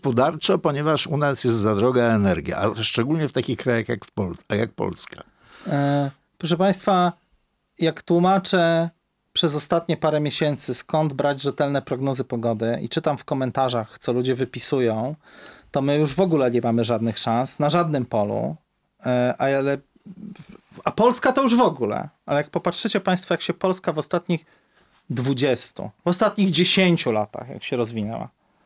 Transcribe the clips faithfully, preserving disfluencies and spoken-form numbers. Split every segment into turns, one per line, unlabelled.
gospodarczo, ponieważ u nas jest za droga energia, a szczególnie w takich krajach jak, w Pol- jak Polska.
E, proszę Państwa, jak tłumaczę przez ostatnie parę miesięcy, skąd brać rzetelne prognozy pogody i czytam w komentarzach, co ludzie wypisują, to my już w ogóle nie mamy żadnych szans na żadnym polu, e, ale, a Polska to już w ogóle. Ale jak popatrzycie Państwo, jak się Polska w ostatnich dwudziestu, w ostatnich dziesięciu latach, jak się rozwinęła,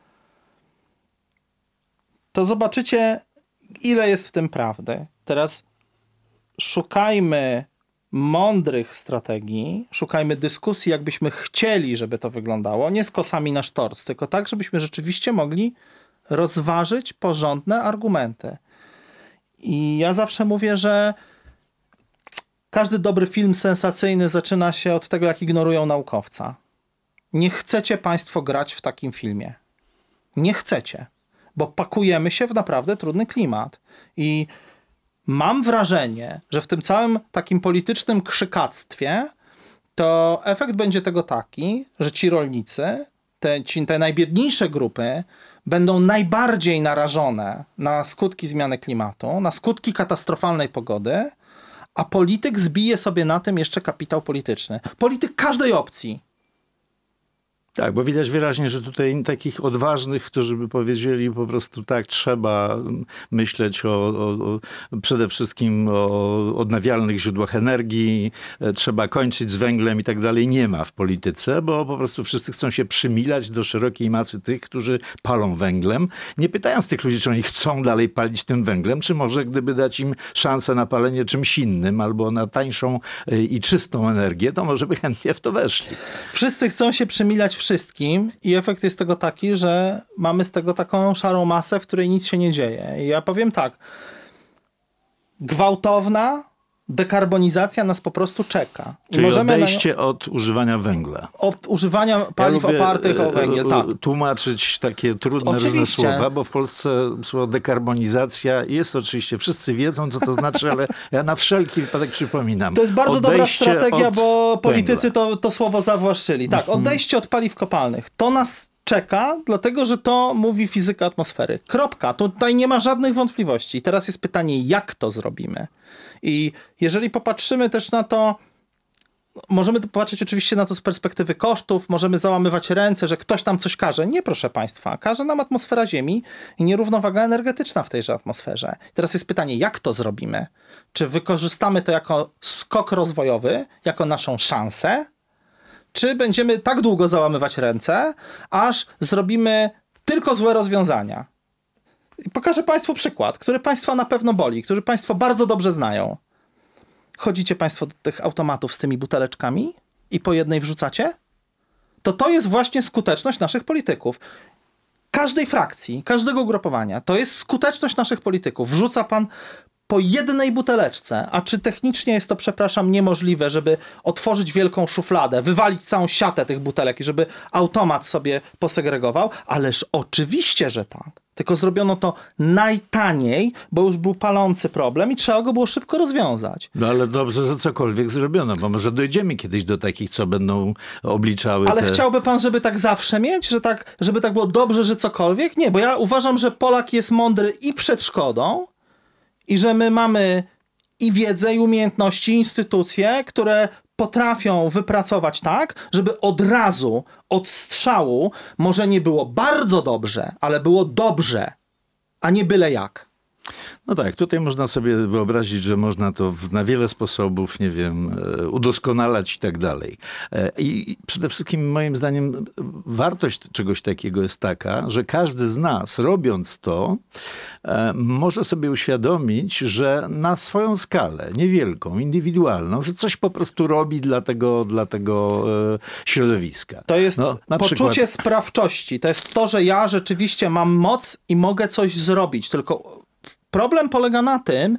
to zobaczycie, ile jest w tym prawdy. Teraz szukajmy mądrych strategii, szukajmy dyskusji, jakbyśmy chcieli, żeby to wyglądało, nie z kosami na sztorc, tylko tak, żebyśmy rzeczywiście mogli rozważyć porządne argumenty. I ja zawsze mówię, że każdy dobry film sensacyjny zaczyna się od tego, jak ignorują naukowca. Nie chcecie Państwo grać w takim filmie. Nie chcecie, bo pakujemy się w naprawdę trudny klimat. I mam wrażenie, że w tym całym takim politycznym krzykactwie to efekt będzie tego taki, że ci rolnicy, te, ci, te najbiedniejsze grupy będą najbardziej narażone na skutki zmiany klimatu, na skutki katastrofalnej pogody, a polityk zbije sobie na tym jeszcze kapitał polityczny. Polityk każdej opcji.
Tak, bo widać wyraźnie, że tutaj takich odważnych, którzy by powiedzieli po prostu tak, trzeba myśleć o, o, o przede wszystkim o odnawialnych źródłach energii, trzeba kończyć z węglem i tak dalej, nie ma w polityce, bo po prostu wszyscy chcą się przymilać do szerokiej masy tych, którzy palą węglem, nie pytając tych ludzi, czy oni chcą dalej palić tym węglem, czy może gdyby dać im szansę na palenie czymś innym, albo na tańszą i czystą energię, to może by chętnie w to weszli.
Wszyscy chcą się przymilać wszystkim i efekt jest tego taki, że mamy z tego taką szarą masę, w której nic się nie dzieje. I ja powiem tak, gwałtowna dekarbonizacja nas po prostu czeka.
Czyli
możemy
odejście
na...
od używania węgla.
Od używania paliw ja lubię, opartych o węgiel, tak.
Tłumaczyć takie trudne oczywiście. Różne słowa, bo w Polsce słowo dekarbonizacja jest oczywiście, wszyscy wiedzą, co to znaczy, ale ja na wszelki wypadek przypominam.
To jest bardzo dobra strategia, bo politycy to, to słowo zawłaszczyli. Tak, odejście od paliw kopalnych. To nas czeka, dlatego że to mówi fizyka atmosfery. Kropka. Tutaj nie ma żadnych wątpliwości. Teraz jest pytanie, jak to zrobimy? I jeżeli popatrzymy też na to, możemy popatrzeć oczywiście na to z perspektywy kosztów, możemy załamywać ręce, że ktoś nam coś każe. Nie, proszę Państwa, każe nam atmosfera Ziemi i nierównowaga energetyczna w tejże atmosferze. Teraz jest pytanie, jak to zrobimy? Czy wykorzystamy to jako skok rozwojowy, jako naszą szansę? Czy będziemy tak długo załamywać ręce, aż zrobimy tylko złe rozwiązania? I pokażę Państwu przykład, który Państwa na pewno boli, który Państwo bardzo dobrze znają. Chodzicie Państwo do tych automatów z tymi buteleczkami i po jednej wrzucacie? To to jest właśnie skuteczność naszych polityków. Każdej frakcji, każdego ugrupowania. To jest skuteczność naszych polityków. Wrzuca Pan po jednej buteleczce, a czy technicznie jest to, przepraszam, niemożliwe, żeby otworzyć wielką szufladę, wywalić całą siatę tych butelek i żeby automat sobie posegregował? Ależ oczywiście, że tak. Tylko zrobiono to najtaniej, bo już był palący problem i trzeba go było szybko rozwiązać.
No ale dobrze, że cokolwiek zrobiono, bo może dojdziemy kiedyś do takich, co będą obliczały
Ale
te...
chciałby pan, żeby tak zawsze mieć? Że tak, żeby tak było dobrze, że cokolwiek? Nie, bo ja uważam, że Polak jest mądry i przed szkodą, i że my mamy i wiedzę, i umiejętności, i instytucje, które potrafią wypracować tak, żeby od razu, od strzału, może nie było bardzo dobrze, ale było dobrze, a nie byle jak.
No tak, tutaj można sobie wyobrazić, że można to w, na wiele sposobów, nie wiem, udoskonalać i tak dalej. I przede wszystkim moim zdaniem wartość czegoś takiego jest taka, że każdy z nas, robiąc to, może sobie uświadomić, że na swoją skalę, niewielką, indywidualną, że coś po prostu robi dla tego, dla tego środowiska.
To jest
no, na
poczucie
przykład...
sprawczości. To jest to, że ja rzeczywiście mam moc i mogę coś zrobić. Tylko problem polega na tym,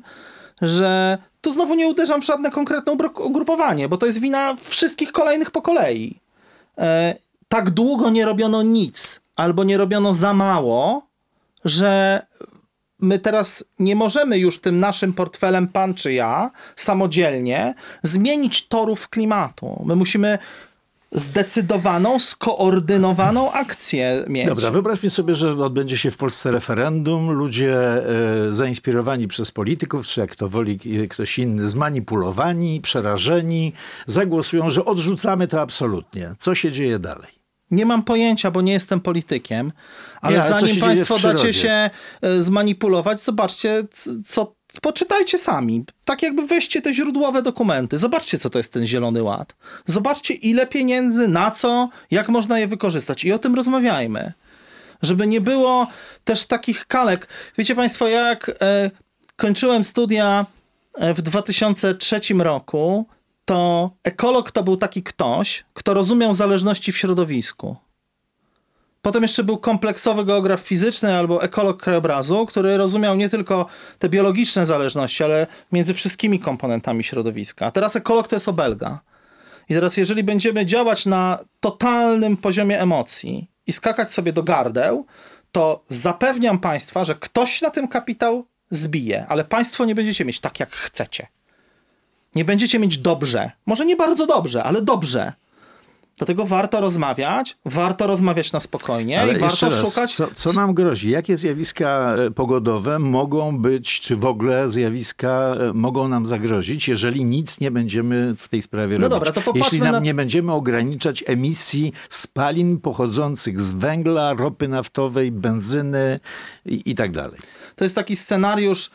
że tu znowu nie uderzam w żadne konkretne ugrupowanie, bo to jest wina wszystkich kolejnych po kolei. E, tak długo nie robiono nic, albo nie robiono za mało, że my teraz nie możemy już tym naszym portfelem, pan czy ja, samodzielnie zmienić torów klimatu. My musimy zdecydowaną, skoordynowaną akcję mieć.
Dobra, wyobraźmy sobie, że odbędzie się w Polsce referendum. Ludzie e, zainspirowani przez polityków, czy jak to woli ktoś inny, zmanipulowani, przerażeni, zagłosują, że odrzucamy to absolutnie. Co się dzieje dalej?
Nie mam pojęcia, bo nie jestem politykiem, ale
nie, ale
zanim państwo dacie
przyrodzie?
się zmanipulować, zobaczcie, co poczytajcie sami. Tak jakby weźcie te źródłowe dokumenty. Zobaczcie, co to jest ten Zielony Ład. Zobaczcie, ile pieniędzy, na co, jak można je wykorzystać. I o tym rozmawiajmy. Żeby nie było też takich kalek. Wiecie państwo, jak e, kończyłem studia w dwa tysiące trzecim roku, to ekolog to był taki ktoś, kto rozumiał zależności w środowisku. Potem jeszcze był kompleksowy geograf fizyczny albo ekolog krajobrazu, który rozumiał nie tylko te biologiczne zależności, ale między wszystkimi komponentami środowiska. A teraz ekolog to jest obelga. I teraz jeżeli będziemy działać na totalnym poziomie emocji i skakać sobie do gardeł, to zapewniam państwa, że ktoś na tym kapitał zbije, ale państwo nie będziecie mieć tak, jak chcecie. Nie będziecie mieć dobrze. Może nie bardzo dobrze, ale dobrze. Dlatego warto rozmawiać, warto rozmawiać na spokojnie
ale
i warto
raz,
szukać...
Co, co nam grozi? Jakie zjawiska pogodowe mogą być, czy w ogóle zjawiska mogą nam zagrozić, jeżeli nic nie będziemy w tej sprawie
no
robić?
Dobra, to popatrzmy
jeśli nam
na...
nie będziemy ograniczać emisji spalin pochodzących z węgla, ropy naftowej, benzyny i, i tak dalej.
To jest taki scenariusz,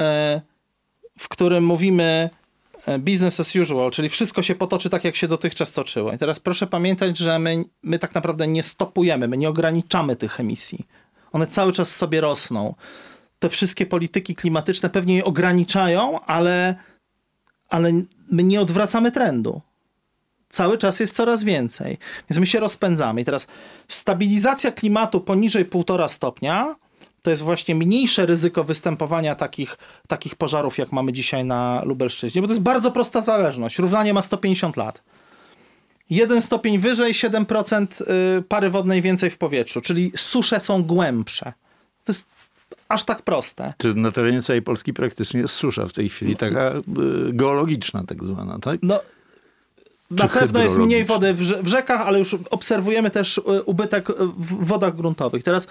w którym mówimy business as usual, czyli wszystko się potoczy tak, jak się dotychczas toczyło. I teraz proszę pamiętać, że my, my tak naprawdę nie stopujemy, my nie ograniczamy tych emisji. One cały czas sobie rosną. Te wszystkie polityki klimatyczne pewnie je ograniczają, ale, ale my nie odwracamy trendu. Cały czas jest coraz więcej. Więc my się rozpędzamy. I teraz stabilizacja klimatu poniżej półtora stopnia to jest właśnie mniejsze ryzyko występowania takich, takich pożarów, jak mamy dzisiaj na Lubelszczyźnie, bo to jest bardzo prosta zależność. Równanie ma sto pięćdziesiąt lat. Jeden stopień wyżej, siedem procent pary wodnej więcej w powietrzu, czyli susze są głębsze. To jest aż tak proste.
Czy na terenie całej Polski praktycznie jest susza w tej chwili, taka y, geologiczna tak zwana, tak?
No, na pewno jest mniej wody w, w rzekach, ale już obserwujemy też ubytek w wodach gruntowych. Teraz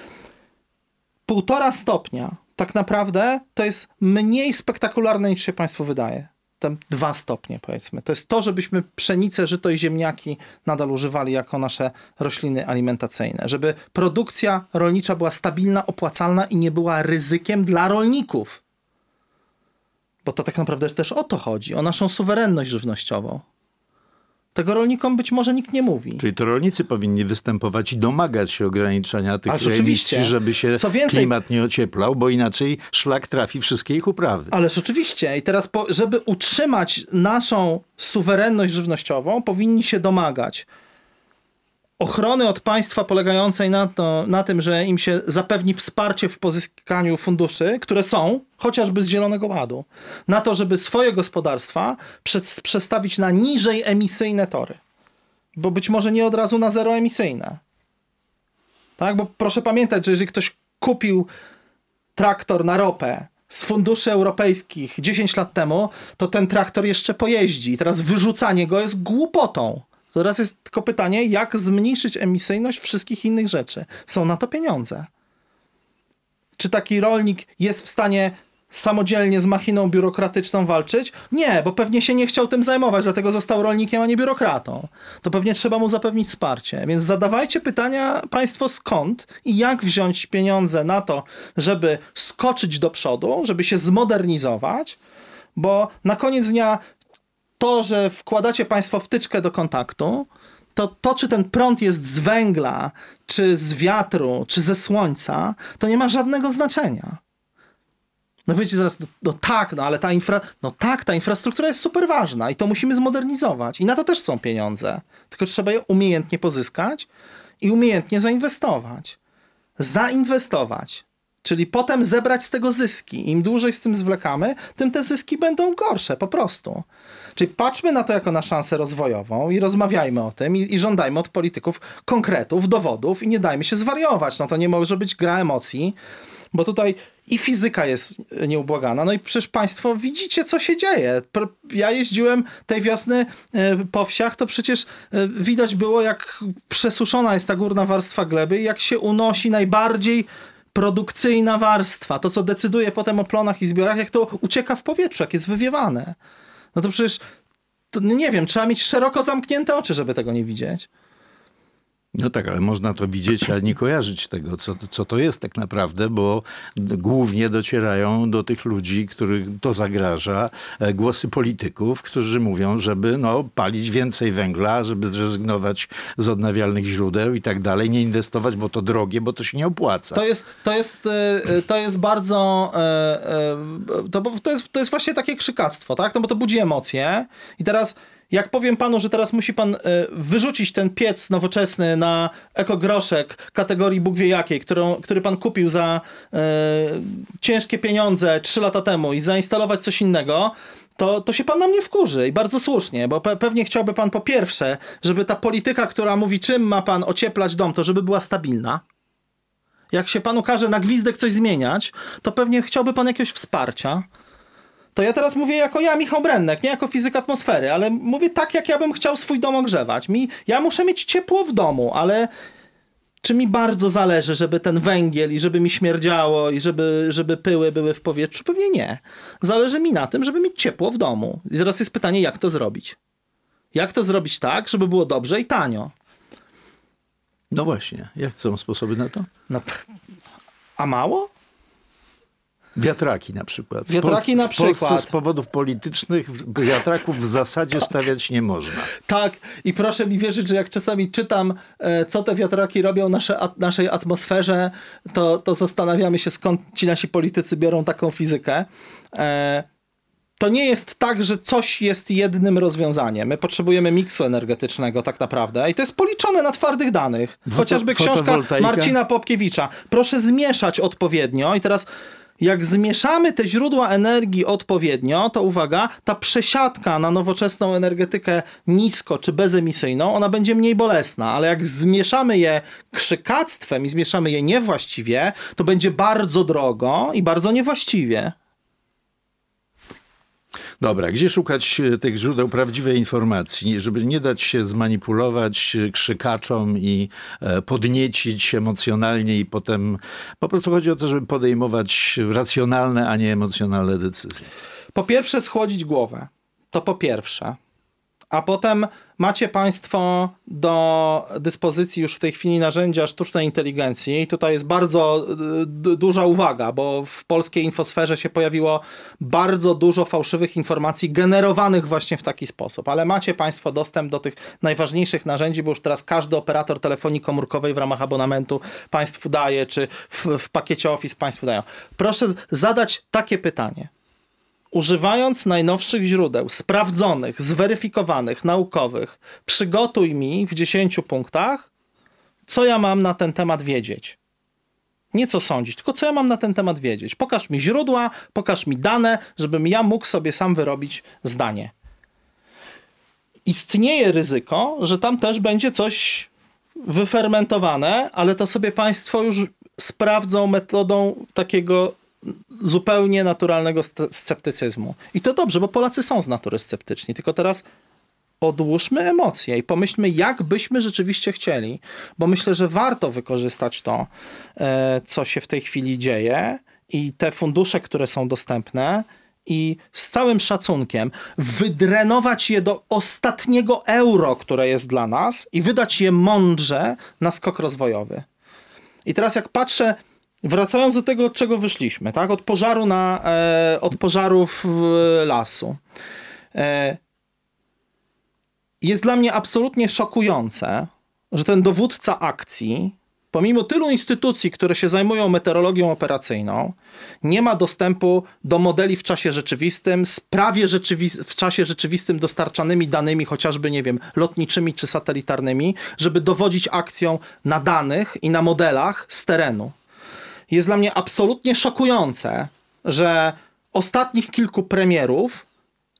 półtora stopnia tak naprawdę to jest mniej spektakularne, niż się państwu wydaje. Tam dwa stopnie powiedzmy. To jest to, żebyśmy pszenicę, żyto i ziemniaki nadal używali jako nasze rośliny alimentacyjne. Żeby produkcja rolnicza była stabilna, opłacalna i nie była ryzykiem dla rolników. Bo to tak naprawdę też o to chodzi. O naszą suwerenność żywnościową. Tego rolnikom być może nikt nie mówi.
Czyli to rolnicy powinni występować i domagać się ograniczania tych
Ależ
emisji,
oczywiście.
żeby się
Co więcej,
klimat nie ocieplał, bo inaczej szlak trafi wszystkie ich uprawy.
Ależ oczywiście. I teraz, po, żeby utrzymać naszą suwerenność żywnościową, powinni się domagać ochrony od państwa polegającej na, to, na tym, że im się zapewni wsparcie w pozyskaniu funduszy, które są, chociażby z Zielonego Ładu, na to, żeby swoje gospodarstwa przed, przestawić na niżej emisyjne tory. Bo być może nie od razu na zeroemisyjne. Tak? Bo proszę pamiętać, że jeżeli ktoś kupił traktor na ropę z funduszy europejskich dziesięć lat temu, to ten traktor jeszcze pojeździ. I teraz wyrzucanie go jest głupotą. Teraz jest tylko pytanie, jak zmniejszyć emisyjność wszystkich innych rzeczy. Są na to pieniądze. Czy taki rolnik jest w stanie samodzielnie z machiną biurokratyczną walczyć? Nie, bo pewnie się nie chciał tym zajmować, dlatego został rolnikiem, a nie biurokratą. To pewnie trzeba mu zapewnić wsparcie. Więc zadawajcie pytania państwo skąd i jak wziąć pieniądze na to, żeby skoczyć do przodu, żeby się zmodernizować, bo na koniec dnia to, że wkładacie państwo wtyczkę do kontaktu, to to, czy ten prąd jest z węgla, czy z wiatru, czy ze słońca, to nie ma żadnego znaczenia. No wiecie zaraz, no, no tak, no ale ta infra, no tak, ta infrastruktura jest super ważna i to musimy zmodernizować. I na to też są pieniądze. Tylko trzeba je umiejętnie pozyskać i umiejętnie zainwestować. Zainwestować. Czyli potem zebrać z tego zyski. Im dłużej z tym zwlekamy, tym te zyski będą gorsze, po prostu. Czyli patrzmy na to jako na szansę rozwojową i rozmawiajmy o tym i, i żądajmy od polityków konkretów, dowodów i nie dajmy się zwariować. No to nie może być gra emocji, bo tutaj I fizyka jest nieubłagana. No i przecież państwo widzicie, co się dzieje. Ja jeździłem tej wiosny po wsiach, to przecież widać było, jak przesuszona jest ta górna warstwa gleby i jak się unosi najbardziej produkcyjna warstwa. To, co decyduje potem o plonach i zbiorach, jak to ucieka w powietrzu, jak jest wywiewane. No to przecież, to nie wiem, trzeba mieć szeroko zamknięte oczy, żeby tego nie widzieć.
No tak, ale można to widzieć, ale nie kojarzyć tego, co, co to jest tak naprawdę, bo głównie docierają do tych ludzi, których to zagraża, głosy polityków, którzy mówią, żeby no, palić więcej węgla, żeby zrezygnować z odnawialnych źródeł i tak dalej, nie inwestować, bo to drogie, bo to się nie opłaca.
To jest, to jest, to jest bardzo, to, to, jest, to jest właśnie takie krzykactwo, tak? No bo to budzi emocje i teraz jak powiem panu, że teraz musi pan y, wyrzucić ten piec nowoczesny na ekogroszek kategorii Bóg wie jakiej, którą, który pan kupił za y, ciężkie pieniądze trzy lata temu i zainstalować coś innego, to, to się pan na mnie wkurzy i bardzo słusznie, bo pe- pewnie chciałby pan po pierwsze, żeby ta polityka, która mówi, czym ma pan ocieplać dom, to żeby była stabilna. Jak się panu każe na gwizdek coś zmieniać, to pewnie chciałby pan jakiegoś wsparcia. To ja teraz mówię jako ja, Michał Brennek, nie jako fizyk atmosfery, ale mówię tak, jak ja bym chciał swój dom ogrzewać. Mi, ja muszę mieć ciepło w domu, ale czy mi bardzo zależy, żeby ten węgiel i żeby mi śmierdziało i żeby, żeby pyły były w powietrzu? Pewnie nie. Zależy mi na tym, żeby mieć ciepło w domu. I teraz jest pytanie, jak to zrobić? Jak to zrobić tak, żeby było dobrze i tanio?
No właśnie, jak są sposoby na to?
No, a mało?
Wiatraki na przykład.
Wiatraki
w
na przykład.
W Polsce z powodów politycznych wiatraków w zasadzie stawiać nie można.
Tak, i proszę mi wierzyć, że jak czasami czytam, co te wiatraki robią nasze, naszej atmosferze, to, to zastanawiamy się, skąd ci nasi politycy biorą taką fizykę. To nie jest tak, że coś jest jednym rozwiązaniem. My potrzebujemy miksu energetycznego tak naprawdę i to jest policzone na twardych danych. Chociażby książka Marcina Popkiewicza. Proszę zmieszać odpowiednio i teraz jak zmieszamy te źródła energii odpowiednio, to uwaga, ta przesiadka na nowoczesną energetykę nisko czy bezemisyjną, ona będzie mniej bolesna, ale jak zmieszamy je krzykactwem i zmieszamy je niewłaściwie, to będzie bardzo drogo i bardzo niewłaściwie.
Dobra, gdzie szukać tych źródeł prawdziwej informacji, żeby nie dać się zmanipulować krzykaczom i podniecić emocjonalnie i potem po prostu chodzi o to, żeby podejmować racjonalne, a nie emocjonalne decyzje.
Po pierwsze schłodzić głowę. To po pierwsze. A potem macie państwo do dyspozycji już w tej chwili narzędzia sztucznej inteligencji. I tutaj jest bardzo d- duża uwaga, bo w polskiej infosferze się pojawiło bardzo dużo fałszywych informacji generowanych właśnie w taki sposób. Ale macie państwo dostęp do tych najważniejszych narzędzi, bo już teraz każdy operator telefonii komórkowej w ramach abonamentu państwu daje, czy w, w pakiecie Office państwu dają. Proszę zadać takie pytanie. Używając najnowszych źródeł, sprawdzonych, zweryfikowanych, naukowych, przygotuj mi w dziesięciu punktach, co ja mam na ten temat wiedzieć. Nie co sądzić, tylko co ja mam na ten temat wiedzieć. Pokaż mi źródła, pokaż mi dane, żebym ja mógł sobie sam wyrobić zdanie. Istnieje ryzyko, że tam też będzie coś wyfermentowane, ale to sobie państwo już sprawdzą metodą takiego zupełnie naturalnego sceptycyzmu. I to dobrze, bo Polacy są z natury sceptyczni. Tylko teraz odłóżmy emocje i pomyślmy, jak byśmy rzeczywiście chcieli. Bo myślę, że warto wykorzystać to, co się w tej chwili dzieje i te fundusze, które są dostępne i z całym szacunkiem wydrenować je do ostatniego euro, które jest dla nas i wydać je mądrze na skok rozwojowy. I teraz jak patrzę, wracając do tego, od czego wyszliśmy, tak? Od pożaru na, e, od pożarów lasu. E, jest dla mnie absolutnie szokujące, że ten dowódca akcji, pomimo tylu instytucji, które się zajmują meteorologią operacyjną, nie ma dostępu do modeli w czasie rzeczywistym, z prawie rzeczywi- w czasie rzeczywistym dostarczanymi danymi, chociażby, nie wiem, lotniczymi czy satelitarnymi, żeby dowodzić akcją na danych i na modelach z terenu. Jest dla mnie absolutnie szokujące, że ostatnich kilku premierów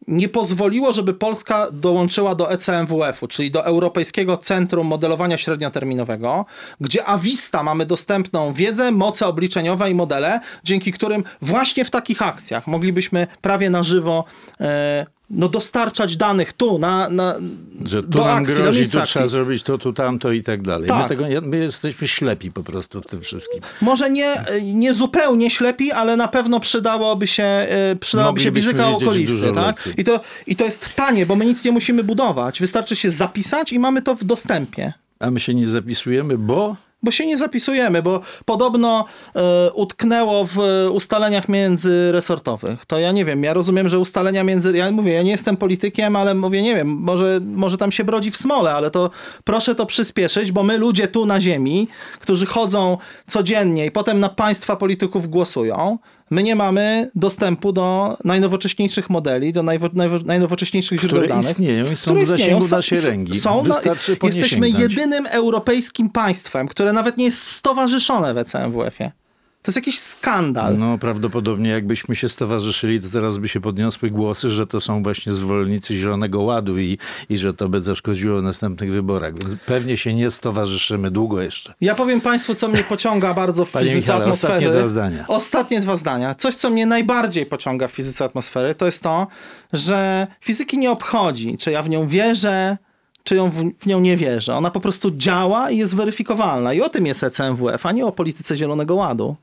nie pozwoliło, żeby Polska dołączyła do E C M W F-u, czyli do Europejskiego Centrum Modelowania Średnioterminowego, gdzie a vista mamy dostępną wiedzę, moce obliczeniowe i modele, dzięki którym właśnie w takich akcjach moglibyśmy prawie na żywo e, no dostarczać danych tu, na, na
że tu
do
nam
akcji,
grozi,
do
tu
akcji.
trzeba zrobić to, tu, tamto i tak dalej.
Tak.
My, tego, my jesteśmy ślepi po prostu w tym wszystkim.
Może nie, nie zupełnie ślepi, ale na pewno przydałoby się, przydałoby się
Moglibyśmy
fizyka
wiedzieć
okolisty.
dużo
Tak?
lepiej.
I, to, I to jest tanie, bo my nic nie musimy budować. Wystarczy się zapisać i mamy to w dostępie.
A my się nie zapisujemy, bo...
Bo się nie zapisujemy, bo podobno e, utknęło w ustaleniach międzyresortowych. To ja nie wiem, ja rozumiem, że ustalenia między... Ja mówię, ja nie jestem politykiem, ale mówię, nie wiem, może, może tam się brodzi w smole, ale to proszę to przyspieszyć, bo my ludzie tu na ziemi, którzy chodzą codziennie i potem na państwa polityków głosują, my nie mamy dostępu do najnowocześniejszych modeli, do najwo, najwo, najnowocześniejszych źródeł
które
danych.
istnieją i są
które
w zasięgu
istnieją,
naszej ręki.
Są,
Wystarczy po nie
jesteśmy
sięgnąć.
jedynym europejskim państwem, które nawet nie jest stowarzyszone w E C M W F-ie. To jest jakiś skandal.
No prawdopodobnie jakbyśmy się stowarzyszyli, to teraz by się podniosły głosy, że to są właśnie zwolennicy Zielonego Ładu i, i że to by zaszkodziło w następnych wyborach. Więc pewnie się nie stowarzyszymy długo jeszcze.
Ja powiem państwu, co mnie pociąga bardzo w
Panie
fizyce
Michale,
atmosfery.
ostatnie dwa zdania.
Ostatnie dwa zdania. Coś, co mnie najbardziej pociąga w fizyce atmosfery, to jest to, że fizyki nie obchodzi, czy ja w nią wierzę, czy ją w, w nią nie wierzę. Ona po prostu działa i jest weryfikowalna. I o tym jest E C M W F, a nie o polityce Zielonego Ładu.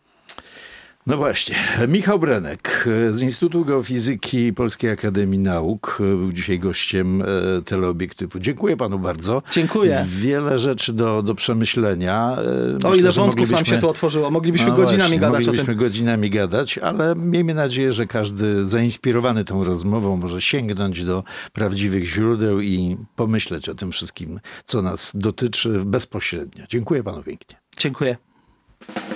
No właśnie. Michał Brenek z Instytutu Geofizyki Polskiej Akademii Nauk był dzisiaj gościem Teleobiektywu. Dziękuję panu bardzo.
Dziękuję.
Wiele rzeczy do, do przemyślenia. Myślę,
o ile
że
wątków nam się tu otworzyło. Moglibyśmy
no
godzinami
właśnie,
gadać
moglibyśmy
o tym.
godzinami gadać, ale miejmy nadzieję, że każdy zainspirowany tą rozmową może sięgnąć do prawdziwych źródeł i pomyśleć o tym wszystkim, co nas dotyczy bezpośrednio. Dziękuję panu pięknie.
Dziękuję.